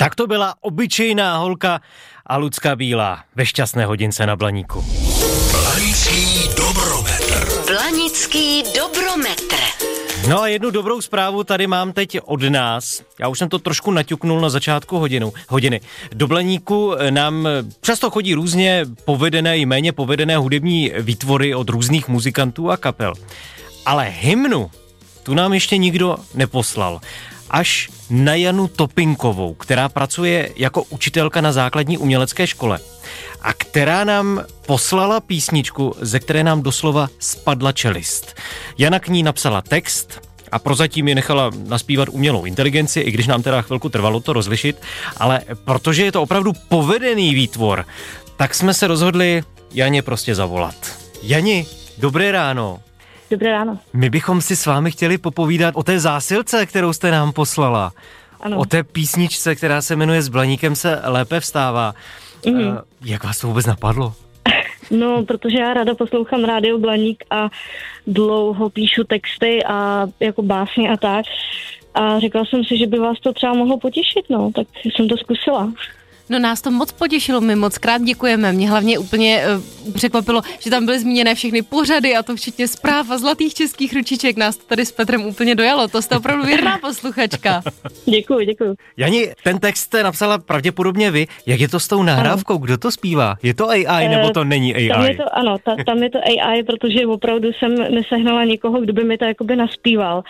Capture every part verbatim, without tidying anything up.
Tak to byla Obyčejná holka a Lucka Bílá ve Šťastné hodince na Blaníku. Blanický dobrometr. Blanický dobrometr. No a jednu dobrou zprávu tady mám teď od nás. Já už jsem to trošku naťuknul na začátku hodinu, hodiny. Do Blaníku nám často chodí různě povedené i méně povedené hudební výtvory od různých muzikantů a kapel. Ale hymnu tu nám ještě nikdo neposlal. Až na Janu Topinkovou, která pracuje jako učitelka na základní umělecké škole a která nám poslala písničku, ze které nám doslova spadla čelist. Jana k ní napsala text a prozatím ji nechala naspívat umělou inteligenci, i když nám teda chvilku trvalo to rozlišit, ale protože je to opravdu povedený výtvor, tak jsme se rozhodli Janě prostě zavolat. Jani, dobré ráno. Dobré ráno. My bychom si s vámi chtěli popovídat o té zásilce, kterou jste nám poslala. Ano. O té písničce, která se jmenuje S Blaníkem se lépe vstává. Mhm. Uh, jak vás to vůbec napadlo? No, protože já ráda poslouchám Rádio Blaník a dlouho píšu texty a jako básně a tak. A řekla jsem si, že by vás to třeba mohlo potěšit, no, tak jsem to zkusila. No nás to moc potěšilo, my moc krát děkujeme. Mě hlavně úplně uh, překvapilo, že tam byly zmíněné všechny pořady a to včetně zpráv a zlatých českých ručiček. Nás to tady s Petrem úplně dojalo. To jste opravdu věrná posluchačka. Děkuji, děkuji. Jani, ten text jste napsala pravděpodobně vy. Jak je to s tou nahrávkou? Kdo to zpívá? Je to A I nebo to není A I? Tam je to, ano, ta, tam je to A I, protože opravdu jsem nesehnala někoho, kdo by mi to jakoby naspíval.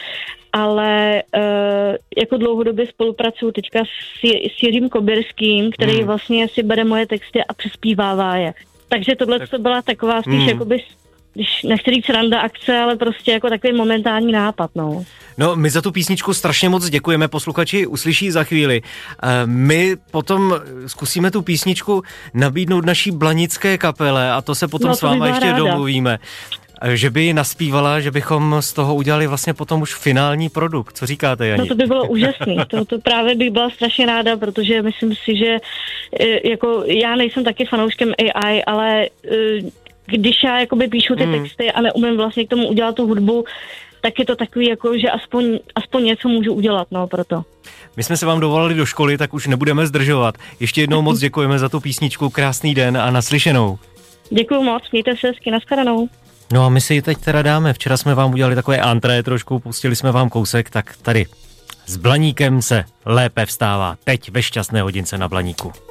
Ale uh, jako dlouhodobě spolupracuju teďka s, s Jiřím Kobirským, který hmm. vlastně si bere moje texty a přespívává je. Takže tohle tak. to byla taková spíš hmm. jakoby, když nechci říct randa akce, ale prostě jako takový momentální nápad, no. No, my za tu písničku strašně moc děkujeme, posluchači uslyší za chvíli. My potom zkusíme tu písničku nabídnout naší blanické kapele a to se potom no, s váma ještě ráda. domluvíme. Že by ji naspívala, že bychom z toho udělali vlastně potom už finální produkt. Co říkáte, Jani? No to by bylo úžasný. To, to právě bych byla strašně ráda, protože myslím si, že jako já nejsem taky fanouškem A I, ale když já jakoby píšu ty hmm. texty a neumím vlastně k tomu udělat tu hudbu, tak je to takový, jako, že aspoň, aspoň něco můžu udělat, no, proto. My jsme se vám dovolali do školy, tak už nebudeme zdržovat. Ještě jednou moc děkujeme za tu písničku, krásný den a naslyšenou. Děkuju moc, mějte se hezky, nashledanou. No a my si ji teď teda dáme. Včera jsme vám udělali takové antré trošku, pustili jsme vám kousek, tak tady S Blaníkem se lépe vstává. Teď ve Šťastné hodince na Blaníku.